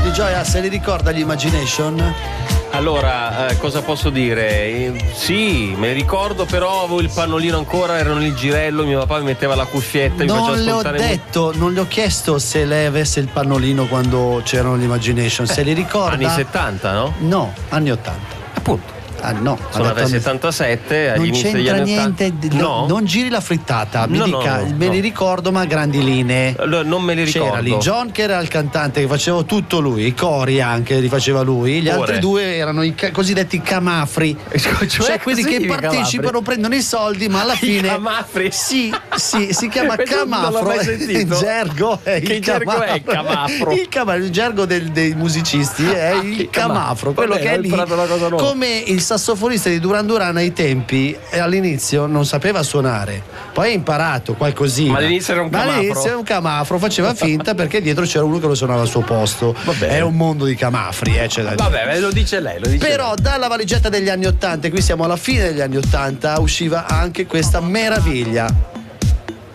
Di Gioia, se li ricorda gli Imagination? Allora, cosa posso dire? Sì, me li ricordo, però avevo il pannolino ancora, ero nel girello, mio papà mi metteva la cuffietta, mi faceva Non le ho ascoltare. detto, non le ho chiesto se lei avesse il pannolino quando c'erano gli Imagination. Se li ricorda? Anni 70, no? No, anni 80. Appunto. Ah, no, Sono del 77, agli non inizi degli c'entra anni 80. niente, No? non giri la frittata, mi No, dica, no, me li no. ricordo ma a grandi linee. Allora, non me li ricordo. C'era Lee John che era il cantante che faceva tutto lui, i cori anche li faceva lui, gli Ore. altri due erano i cosiddetti camafri, cioè quelli cosa che significa partecipano, prendono i soldi ma alla fine camafri? sì, si chiama Questo non l'ho camafro. mai sentito. Il gergo è Che il gergo è il camafro? Il gergo dei musicisti è il camafro, quello Vabbè, che è ho lì imparato una cosa nuova. come il sassofonista di Duran Duran ai tempi, all'inizio non sapeva suonare, poi ha imparato qualcosina. Ma all'inizio era un camafro? Ma all'inizio era un camafro, faceva finta perché dietro c'era uno che lo suonava al suo posto. Vabbè. È un mondo di camafri, c'è da dire. Vabbè, lo dice lei, lo dice Però dalla valigetta degli anni 80, e qui siamo alla fine degli anni 80, usciva anche questa meraviglia.